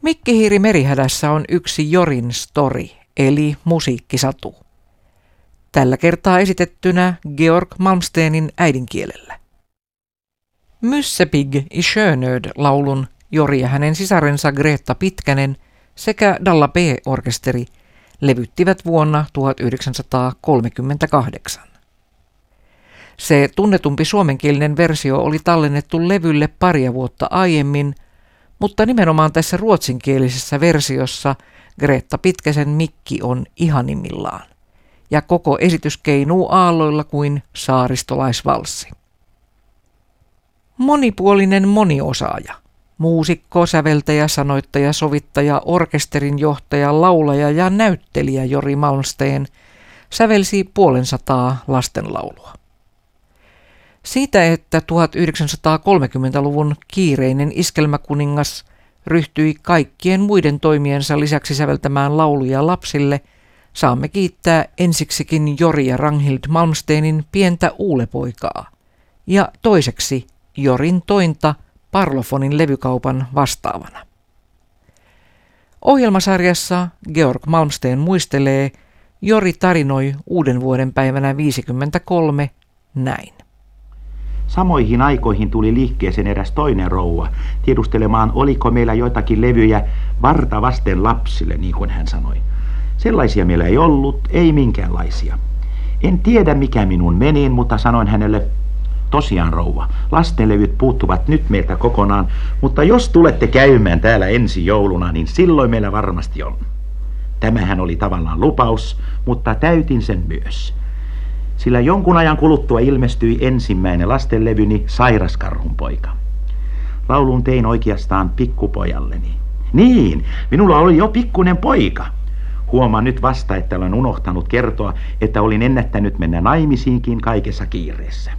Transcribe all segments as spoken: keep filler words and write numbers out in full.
Mikkihiiri merihädässä on yksi Jorin story, eli musiikkisatu. Tällä kertaa esitettynä Georg Malmstenin äidinkielellä. Myssepig i Sjönöd-laulun Jori ja hänen sisarensa Greta Pitkänen sekä Dalla B-orkesteri levyttivät vuonna tuhatyhdeksänsataakolmekymmentäkahdeksan. Se tunnetumpi suomenkielinen versio oli tallennettu levylle paria vuotta aiemmin, mutta nimenomaan tässä ruotsinkielisessä versiossa Greta Pitkäsen mikki on ihanimmillaan, ja koko esitys keinuu aalloilla kuin saaristolaisvalssi. Monipuolinen moniosaaja. Muusikko, säveltäjä, sanoittaja, sovittaja, orkesterin johtaja, laulaja ja näyttelijä Jori Malmsteen sävelsi puolensataa lastenlaulua. Siitä, että tuhatyhdeksänsataakolmekymmentäluvun kiireinen iskelmäkuningas ryhtyi kaikkien muiden toimiensa lisäksi säveltämään lauluja lapsille, saamme kiittää ensiksikin Jori ja Ragnhild Malmstenin pientä Uulepoikaa ja toiseksi Jorin tointa Parlofonin levykaupan vastaavana. Ohjelmasarjassa Georg Malmsteen muistelee, Jori tarinoi uuden vuoden päivänä viisikymmentäkolme näin. Samoihin aikoihin tuli liikkeeseen eräs toinen rouva tiedustelemaan, oliko meillä joitakin levyjä varta vasten lapsille, niin kuin hän sanoi. Sellaisia meillä ei ollut, ei minkäänlaisia. En tiedä mikä minun meni, mutta sanoin hänelle, tosiaan rouva, lastenlevyt puuttuvat nyt meiltä kokonaan, mutta jos tulette käymään täällä ensi jouluna, niin silloin meillä varmasti on. Tämähän oli tavallaan lupaus, mutta täytin sen myös. Sillä jonkun ajan kuluttua ilmestyi ensimmäinen lastenlevyni Sairas karhunpoika. Laulun tein oikeastaan pikkupojalleni. Niin, minulla oli jo pikkunen poika. Huomaan nyt vasta, että olen unohtanut kertoa, että olin ennättänyt mennä naimisiinkin kaikessa kiireessä.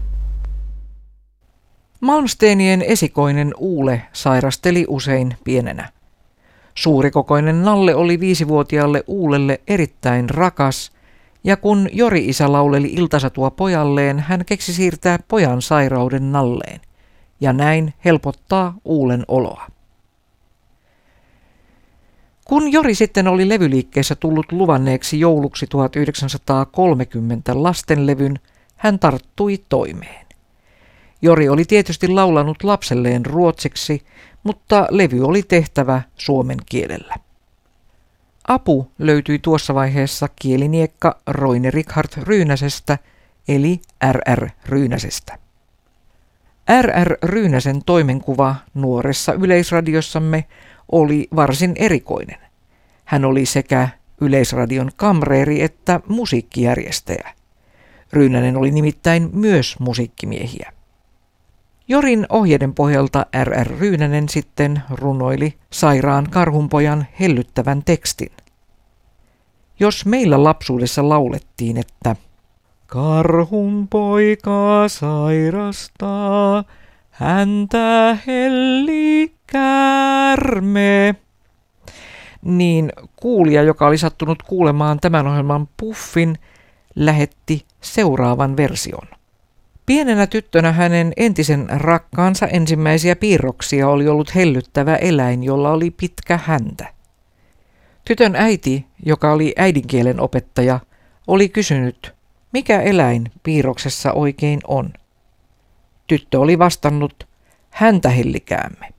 Malmsteenien esikoinen Uule sairasteli usein pienenä. Suurikokoinen Nalle oli viisivuotiaalle Uulelle erittäin rakas, ja kun Jori-isä lauleli iltasatua pojalleen, hän keksi siirtää pojan sairauden Nalleen, ja näin helpottaa Uulen oloa. Kun Jori sitten oli levyliikkeessä tullut luvanneeksi jouluksi tuhatyhdeksänsataakolmekymmentä lastenlevyn, hän tarttui toimeen. Jori oli tietysti laulanut lapselleen ruotsiksi, mutta levy oli tehtävä suomen kielellä. Apu löytyi tuossa vaiheessa kieliniekka Roine Richard Ryynäsestä, eli R R Ryynäsestä. R R Ryynäsen toimenkuva nuoressa yleisradiossamme oli varsin erikoinen. Hän oli sekä Yleisradion kamreeri että musiikkijärjestäjä. Ryynänen oli nimittäin myös musiikkimiehiä. Jorin ohjeiden pohjalta R R Ryynänen sitten runoili sairaan karhunpojan hellyttävän tekstin. Jos meillä lapsuudessa laulettiin, että karhunpoika sairastaa, häntä helli käärme, niin kuulija, joka oli sattunut kuulemaan tämän ohjelman puffin, lähetti seuraavan version. Pienenä tyttönä hänen entisen rakkaansa ensimmäisiä piirroksia oli ollut hellyttävä eläin, jolla oli pitkä häntä. Tytön äiti, joka oli äidinkielen opettaja, oli kysynyt, mikä eläin piirroksessa oikein on. Tyttö oli vastannut, häntähellikäämme.